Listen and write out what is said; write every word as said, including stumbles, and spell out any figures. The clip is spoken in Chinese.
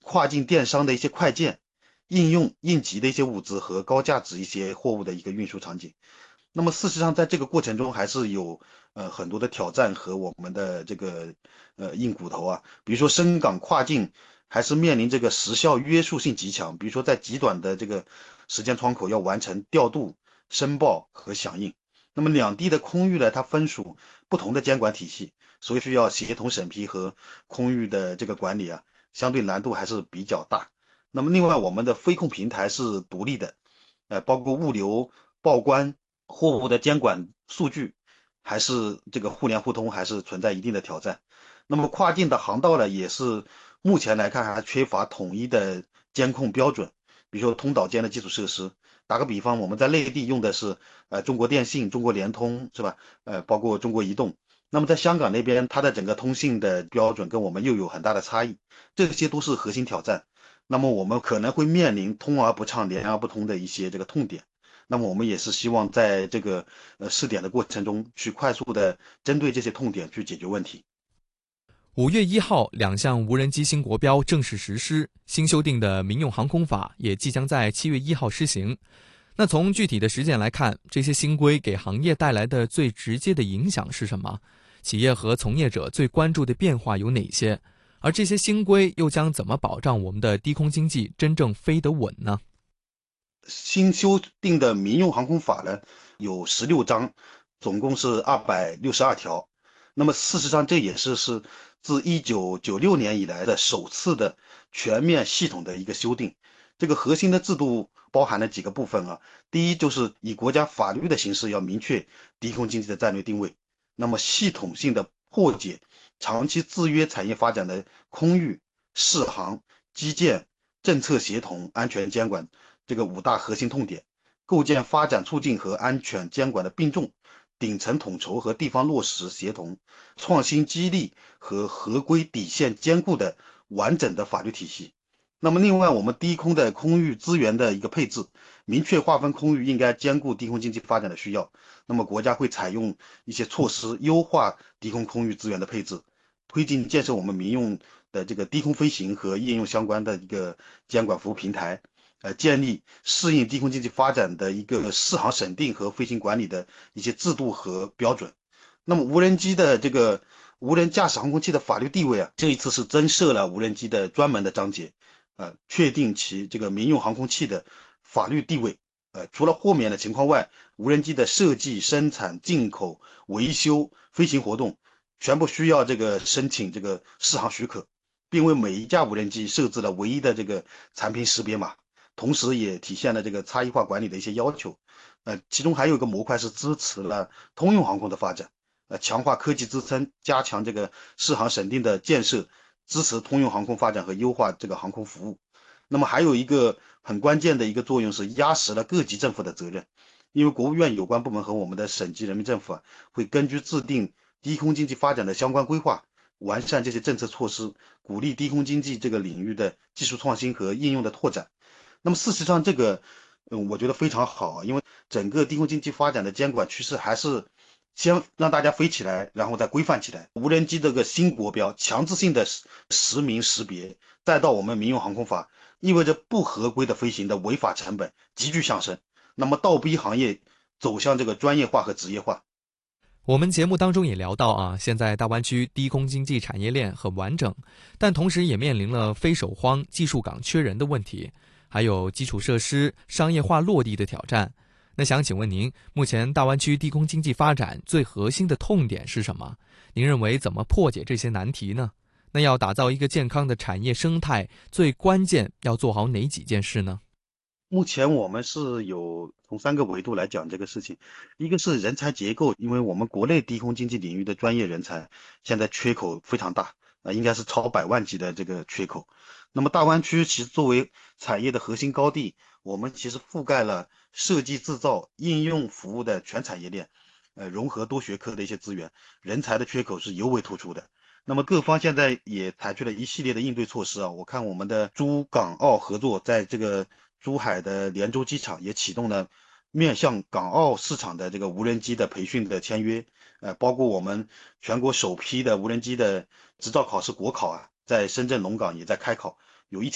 跨境电商的一些快件、应用应急的一些物资和高价值一些货物的一个运输场景。那么事实上，在这个过程中还是有呃很多的挑战和我们的这个呃硬骨头啊，比如说深港跨境还是面临这个时效约束性极强，比如说在极短的这个时间窗口要完成调度、申报和响应。那么两地的空域呢，它分属不同的监管体系，所以需要协同审批和空域的这个管理啊，相对难度还是比较大。那么另外，我们的飞控平台是独立的，呃，包括物流、报关、货物的监管数据，还是这个互联互通，还是存在一定的挑战。那么跨境的航道呢，也是目前来看还缺乏统一的监控标准，比如说通岛间的基础设施。打个比方，我们在内地用的是呃中国电信、中国联通，是吧？呃，包括中国移动。那么在香港那边，它的整个通信的标准跟我们又有很大的差异，这些都是核心挑战。那么我们可能会面临通而不畅、联而不通的一些这个痛点。那么我们也是希望在这个呃试点的过程中，去快速的针对这些痛点去解决问题。 五月一号，两项无人机新国标正式实施，新修订的民用航空法也即将在七月一号施行。那从具体的实践来看，这些新规给行业带来的最直接的影响是什么？企业和从业者最关注的变化有哪些？而这些新规又将怎么保障我们的低空经济真正飞得稳呢？ 新修订的民用航空法呢，有十六章，总共是二百六十二条。那么事实上，这也是是自一九九六年以来的首次的全面系统的一个修订。这个核心的制度包含了几个部分啊。第一，就是以国家法律的形式要明确低空经济的战略定位，那么系统性的破解长期制约产业发展的空域、适航、基建、政策协同、安全监管这个五大核心痛点，构建发展促进和安全监管的并重、顶层统筹和地方落实协同、创新激励和合规底线兼顾的完整的法律体系。那么另外，我们低空的空域资源的一个配置，明确划分空域应该兼顾低空经济发展的需要。那么国家会采用一些措施，优化低空空域资源的配置，推进建设我们民用的这个低空飞行和应用相关的一个监管服务平台，呃，建立适应低空经济发展的一个适航审定和飞行管理的一些制度和标准。那么无人机的这个无人驾驶航空器的法律地位啊，这一次是增设了无人机的专门的章节，呃，确定其这个民用航空器的法律地位。呃，除了豁免的情况外，无人机的设计、生产、进口、维修、飞行活动，全部需要这个申请这个适航许可，并为每一架无人机设置了唯一的这个产品识别码，同时也体现了这个差异化管理的一些要求。呃，其中还有一个模块是支持了通用航空的发展，呃，强化科技支撑，加强这个适航审定的建设，支持通用航空发展和优化这个航空服务。那么还有一个很关键的一个作用是压实了各级政府的责任，因为国务院有关部门和我们的省级人民政府啊，会根据制定低空经济发展的相关规划，完善这些政策措施，鼓励低空经济这个领域的技术创新和应用的拓展。那么事实上，这个嗯，我觉得非常好，因为整个低空经济发展的监管趋势还是先让大家飞起来，然后再规范起来。无人机这个新国标强制性的实名识别，再到我们民用航空法，意味着不合规的飞行的违法成本急剧上升，那么倒逼行业走向这个专业化和职业化。 我们节目当中也聊到啊，现在大湾区低空经济产业链很完整，但同时也面临了飞手荒、技术岗缺人的问题，还有基础设施商业化落地的挑战。那想请问您，目前大湾区低空经济发展最核心的痛点是什么？您认为怎么破解这些难题呢？那要打造一个健康的产业生态，最关键要做好哪几件事呢？ 目前我们是有从三个维度来讲这个事情，一个是人才结构，因为我们国内低空经济领域的专业人才现在缺口非常大，啊，应该是超百万级的这个缺口。那么大湾区其实作为产业的核心高地，我们其实覆盖了设计制造、应用服务的全产业链，呃，融合多学科的一些资源，人才的缺口是尤为突出的。那么各方现在也采取了一系列的应对措施啊，我看我们的珠港澳合作，在这个珠海的连州机场也启动了面向港澳市场的这个无人机的培训的签约，呃，包括我们全国首批的无人机的执照考试国考啊，在深圳龙岗也在开考，有一